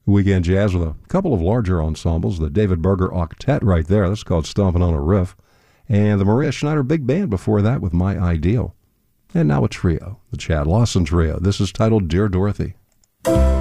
Weekend jazz with a couple of larger ensembles. The David Berger Octet right there, that's called Stomping on a Riff. And the Maria Schneider Big Band before that with My Ideal. And now a trio, the Chad Lawson Trio. This is titled Dear Dorothy.